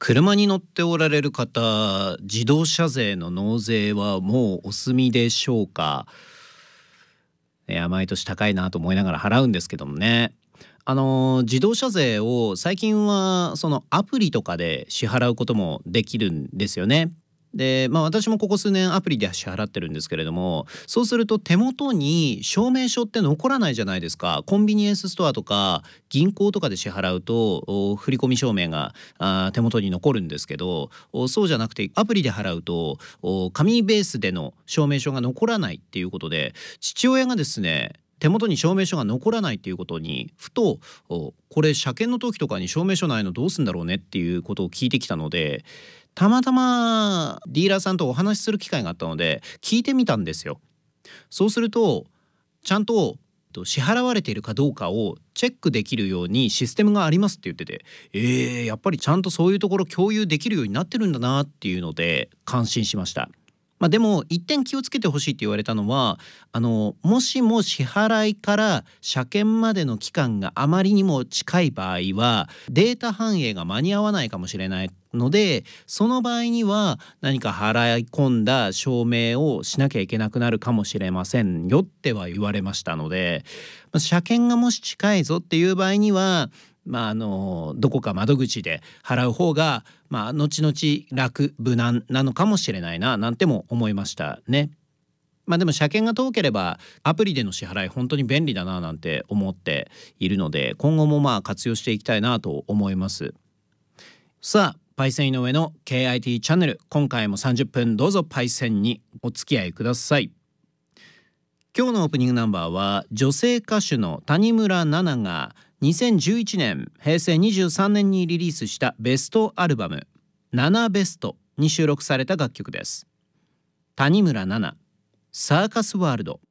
車に乗っておられる方、自動車税の納税はもうお済みでしょうか。いや、毎年高いなと思いながら払うんですけどもね。自動車税を最近はそのアプリとかで支払うこともできるんですよね。で、私もここ数年アプリで支払ってるんですけれども、そうすると手元に証明書って残らないじゃないですか。コンビニエンスストアとか銀行とかで支払うと振込証明が手元に残るんですけど、そうじゃなくてアプリで払うと紙ベースでの証明書が残らないっていうことで、父親がですね、手元に証明書が残らないっていうことにふとこれ車検の時とかに証明書ないのどうすんだろうねっていうことを聞いてきたので、たまたまディーラーさんとお話しする機会があったので聞いてみたんですよ。そうするとちゃんと支払われているかどうかをチェックできるようにシステムがありますって言ってて、やっぱりちゃんとそういうところ共有できるようになってるんだなっていうので感心しました。でも一点気をつけてほしいって言われたのは、もしも支払いから車検までの期間があまりにも近い場合はデータ反映が間に合わないかもしれないので、その場合には何か払い込んだ証明をしなきゃいけなくなるかもしれませんよっては言われましたので、車検がもし近いぞっていう場合にはどこか窓口で払う方が後々楽無難なのかもしれないななんても思いましたね。でも車検が遠ければアプリでの支払い本当に便利だななんて思っているので、今後も活用していきたいなと思います。さあ、パイセン井上の KIT チャンネル、今回も30分どうぞパイセンにお付き合いください。今日のオープニングナンバーは女性歌手の谷村新々が2011年平成23年にリリースしたベストアルバムナナベストに収録された楽曲です。谷村新々、サーカスワールド。